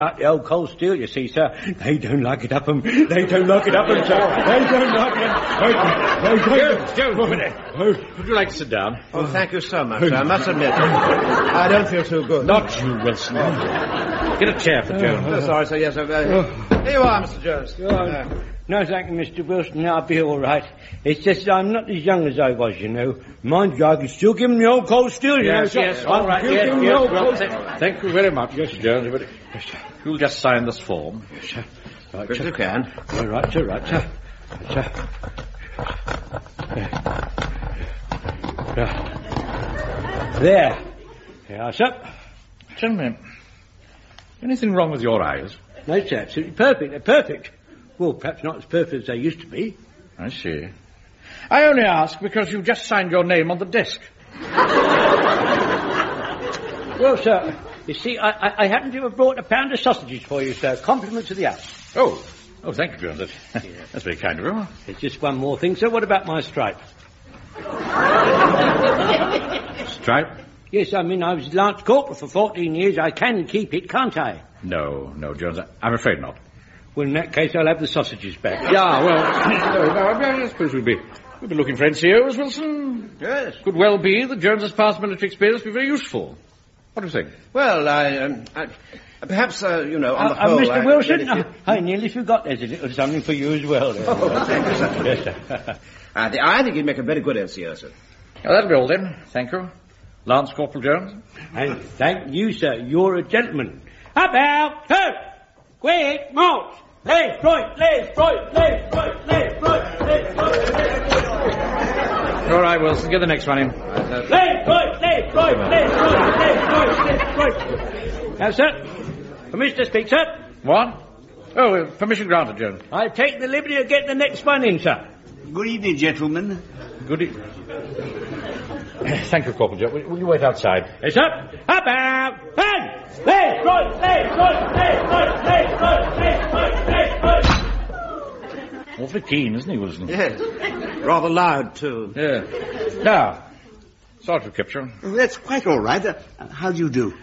The old cold steel, you see, sir. They don't like it up 'em. They don't like it up 'em, sir. They don't like it. Jones, would you like to sit down? Oh, thank you so much, sir. I must admit, I don't feel too good. Not you, Wilson. Get a chair for Jones. Oh, sorry, sir. Yes, sir. Here you are, Mr. Jones. No, thank you, Mr. Wilson. I'll be all right. It's just I'm not as young as I was, you know. Mind you, I can still give him the old cold steel, you know. Yes, all right. Thank you very much, Mr. Jones. But you'll just sign this form. Yes, sir. Right, If you can. All right, sir. Right, sir. Right, sir. There. Yeah, sir. Gentlemen, anything wrong with your eyes? No, sir. Absolutely perfect. They're perfect. Well, perhaps not as perfect as they used to be. I see. I only ask because you just signed your name on the desk. Well, sir, you see, I happen to have brought a pound of sausages for you, sir. Compliments of the house. Oh, thank you, Jones. That's very kind of you. There's just one more thing, sir. What about my stripe? Stripe? Yes, I mean, I was Lance Corporal for 14 years. I can keep it, can't I? No, Jones. I'm afraid not. Well, in that case, I'll have the sausages back. Yeah, well, I suppose we'll be looking for NCOs, Wilson. Yes. Could well be that Jones's past military experience will be very useful. What do you think? Well, I perhaps, on the whole... Mr. Wilson, I nearly forgot there's a little something for you as well. Oh, thank you, sir. Yes, sir. I think you'd make a very good NCO, sir. Oh, that'll be all then. Thank you. Lance Corporal Jones. And thank you, sir. You're a gentleman. About turn! Quick, march! Left, right, left, right, left, right, left, right, left, right, left, right. All right, Wilson, get the next one in. Left, right, left, right, left, right, left, right, left, right. Now, sir, permission to speak, sir? What? Oh, permission granted, Jones. I take the liberty of getting the next one in, sir. Good evening, gentlemen. Good evening. Thank you, Corporal Jones. Will you wait outside? Yes, sir. About turn! Left, right, left, right, left, right, left, right, left, right, left, right. Awfully keen, isn't he, Wilson? Yes. Rather loud, too. Yeah. Now, Sergeant Kipchum. That's quite all right. How do you do?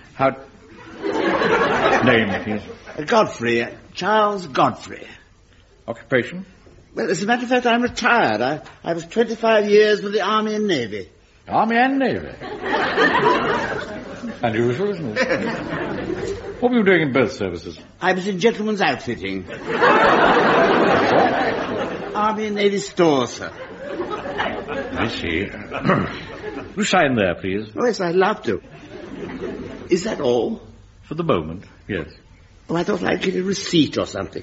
Name, please. Godfrey. Charles Godfrey. Occupation? Well, as a matter of fact, I'm retired. I was 25 years with the Army and Navy. Army and Navy. Unusual, isn't it? What were you doing in both services? I was in gentleman's outfitting. Army and Navy stores, sir. I see. You sign there, please. Oh, yes, I'd love to. Is that all? For the moment, yes. Oh, I thought I'd get a receipt or something.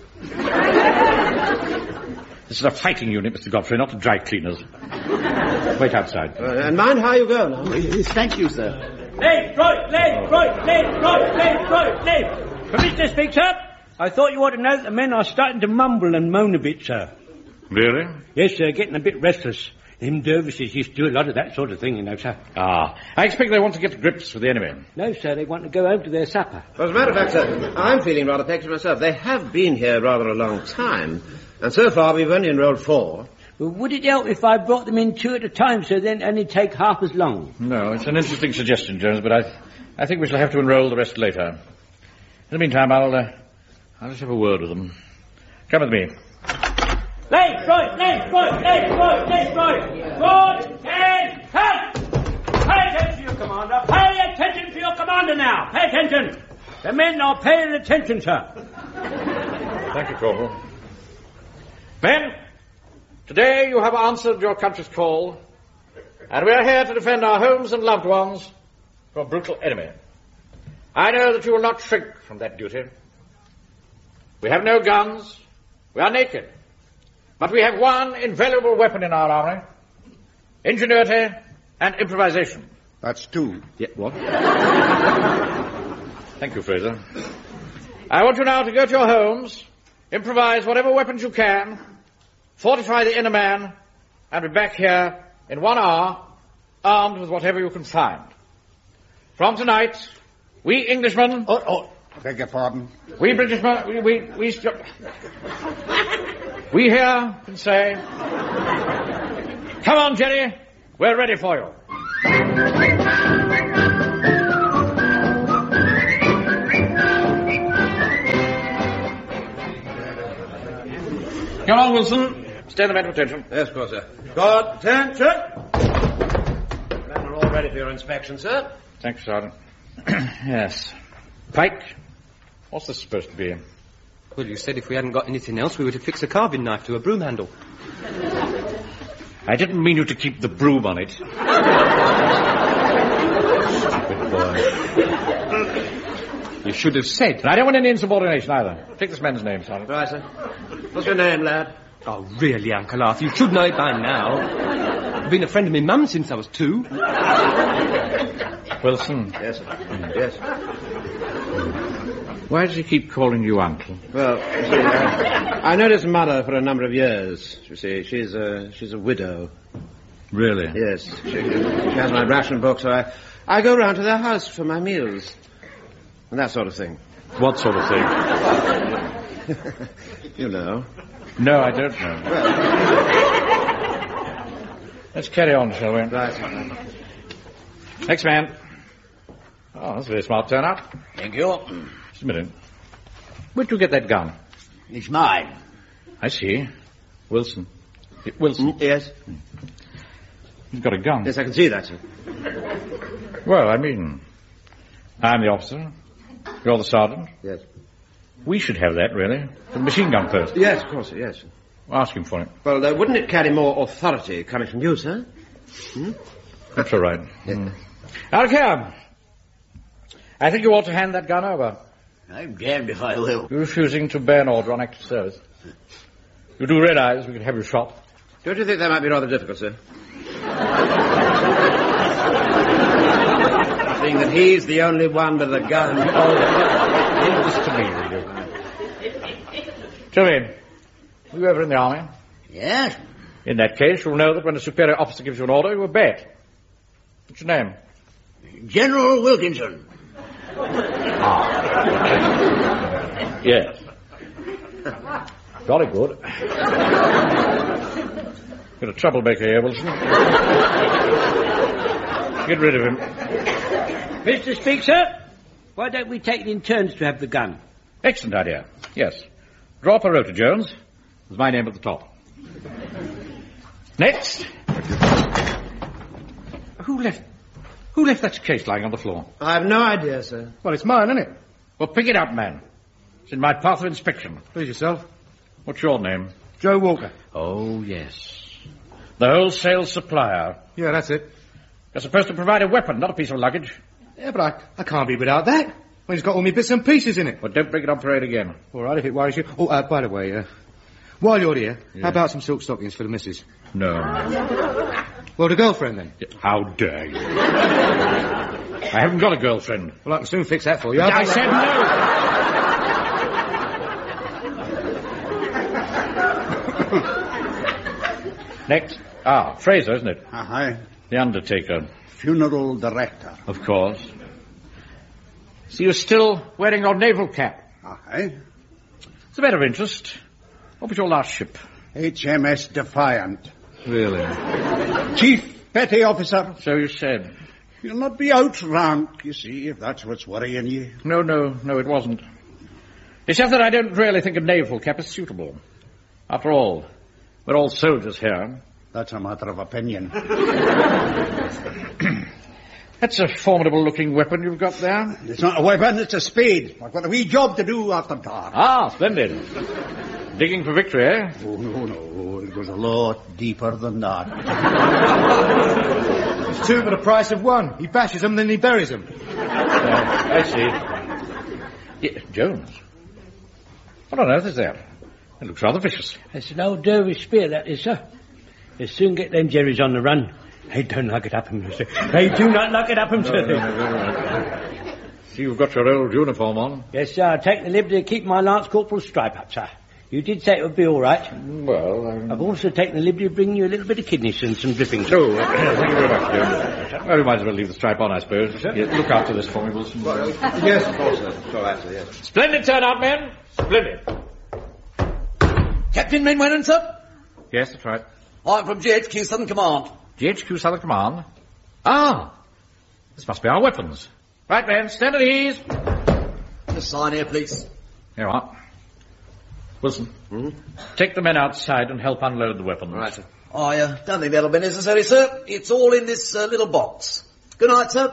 This is a fighting unit, Mr. Godfrey, not a dry cleaners. Wait outside. And mind how you go now. Oh, yes, thank you, sir. Left, right, left, right, left, right, left, right, left. Permission to speak, sir? I thought you ought to know that the men are starting to mumble and moan a bit, sir. Really? Yes, sir, getting a bit restless. Them dervishes used to do a lot of that sort of thing, you know, sir. Ah, I expect they want to get to grips with the enemy. No, sir, they want to go home to their supper. Well, as a matter of fact, sir, I'm feeling rather pecked myself. They have been here rather a long time, and so far we've only enrolled 4. Well, would it help if I brought them in 2 at a time, so then only take half as long? No, it's an interesting suggestion, Jones, but I think we shall have to enroll the rest later. In the meantime, I'll just have a word with them. Come with me. Left, right, left, right, left, right, left, right. Good, and cut! Pay attention, your commander. Pay attention to your commander now. Pay attention. The men are paying attention, sir. Thank you, Corporal. Men, today you have answered your country's call, and we are here to defend our homes and loved ones from a brutal enemy. I know that you will not shrink from that duty. We have no guns. We are naked. But we have one invaluable weapon in our army: ingenuity and improvisation. That's 2. Yeah, what? Thank you, Fraser. I want you now to go to your homes, improvise whatever weapons you can, fortify the inner man, and be back here in 1 hour, armed with whatever you can find. From tonight, we Englishmen... Oh, beg your pardon. We Britishmen... We here can say... Come on, Jerry, we're ready for you. Come on, Wilson. Stand the men to attention. Yes, of course, sir. Guard, attention! Men are all ready for your inspection, sir. Thanks, Sergeant. Yes. Pike, what's this supposed to be? Well, you said if we hadn't got anything else, we were to fix a carving knife to a broom handle. I didn't mean you to keep the broom on it. Stupid boy. You should have said. And I don't want any insubordination either. Take this man's name, Sergeant. Right, sir. What's your name, lad? Oh, really, Uncle Arthur, you should know it by now. You've been a friend of my mum since I was 2. Wilson. Yes, sir. Yes. Why does he keep calling you uncle? Well, you see, I know his mother for a number of years. You see, she's a widow. Really? Yes, she has my ration book, so I go round to their house for my meals. And that sort of thing. What sort of thing? You know. No, I don't know. Well, let's carry on, shall we? Right. Next man. Oh, that's a very smart turnout. Thank you. Just a minute. Where'd you get that gun? It's mine. I see. Wilson. Wilson? Yes? You've got a gun. Yes, I can see that, sir. Well, I mean, I'm the officer. You're the sergeant. Yes. We should have that, really. For the machine gun first. Yes, of course, yes. Ask him for it. Well, wouldn't it carry more authority coming from you, sir? That's all right. Yes. Out here. I think you ought to hand that gun over. I'm damned if I will. You're refusing to bear an order on active service. You do realize we could have you shot. Don't you think that might be rather difficult, sir? Seeing that he's the only one with a gun. Leave this to me, will you? Tell me, were you ever in the army? Yes? In that case, you'll know that when a superior officer gives you an order, you obey it. What's your name? General Wilkinson. Yes. Jolly good. Got a troublemaker here, Wilson. Get rid of him. Mr. Speaker, why don't we take it in turns to have the gun? Excellent idea. Yes. Draw up a rota, Jones. There's my name at the top. Next. Who left that case lying on the floor? I have no idea, sir. Well, it's mine, isn't it? Well, pick it up, man. It's in my path of inspection. Please yourself. What's your name? Joe Walker. Oh, yes. The wholesale supplier. Yeah, that's it. You're supposed to provide a weapon, not a piece of luggage. Yeah, but I can't be without that. Well, it's got all my bits and pieces in it. But don't bring it on parade again. All right, if it worries you. Oh, by the way, while you're here, how about some silk stockings for the missus? No. Well, the girlfriend, then. How dare you? I haven't got a girlfriend. Well, I can soon fix that for you. I said no! Next. Fraser, isn't it? Aye. The undertaker. Funeral director. Of course. So you're still wearing your naval cap? Aye. It's a matter of interest. What was your last ship? HMS Defiant. Really? Chief Petty Officer. So you said. You'll not be outrank, you see, if that's what's worrying you. No, it wasn't. It's just that I don't really think a naval cap is suitable. After all, we're all soldiers here. That's a matter of opinion. That's a formidable-looking weapon you've got there. It's not a weapon, it's a spade. I've got a wee job to do after dark. Splendid. Digging for victory, eh? Oh, no. It goes a lot deeper than that. It's 2 for the price of 1. He bashes them, then he buries them. I see. Yeah, Jones. What on earth is that? It looks rather vicious. It's an old dervish spear, that is, sir. They soon get them jerrys on the run. They don't like it up them, sir. They do not like it up them, sir. No. See, you've got your old uniform on. Yes, sir. I take the liberty to keep my Lance Corporal's stripe up, sir. You did say it would be all right. Well, I've also taken the liberty of bringing you a little bit of kidneys and some drippings. Oh, thank you very much, Jones. Well, we might as well leave the stripe on, I suppose. Yeah, look after this for me, Wilson. Yes, of course, sir. So after, yes. Splendid turnout, men. Splendid. Captain Mainwaring, sir? Yes, that's right. I'm from GHQ Southern Command. GHQ Southern Command? This must be our weapons. Right, men, stand at ease. Just sign here, please. Here you are. Wilson, take the men outside and help unload the weapons. All right, sir. I don't think that'll be necessary, sir. It's all in this little box. Good night, sir.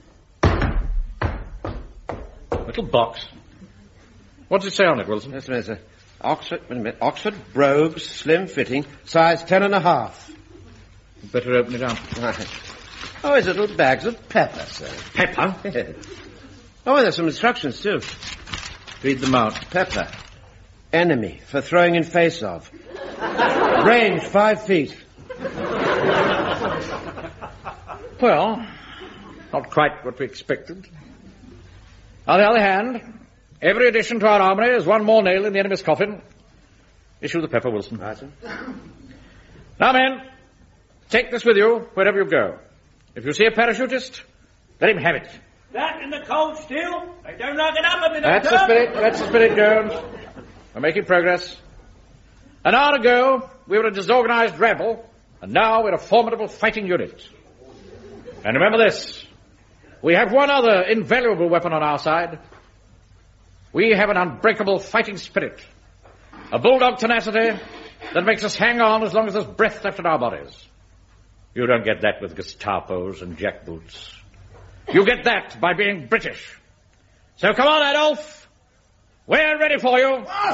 Little box. What does it say on it, Wilson? Just a minute, sir. Oxford brogues, slim fitting, size 10.5. Better open it up. Right. Oh, it's little bags of pepper, sir. Pepper? Yes. Oh, and there's some instructions, too. Read them out. Pepper. Enemy for throwing in face of. Range 5 feet. Well, not quite what we expected. On the other hand, every addition to our armory is one more nail in the enemy's coffin. Issue the pepper, Wilson. Right, sir. Now, men, take this with you wherever you go. If you see a parachutist, let him have it. That in the cold steel? They don't knock it up a minute. That's the spirit. That's the spirit, Jones. We're making progress. An hour ago, we were a disorganized rabble, and now we're a formidable fighting unit. And remember this. We have one other invaluable weapon on our side. We have an unbreakable fighting spirit. A bulldog tenacity that makes us hang on as long as there's breath left in our bodies. You don't get that with Gestapos and jackboots. You get that by being British. So come on, Adolf. We're ready for you.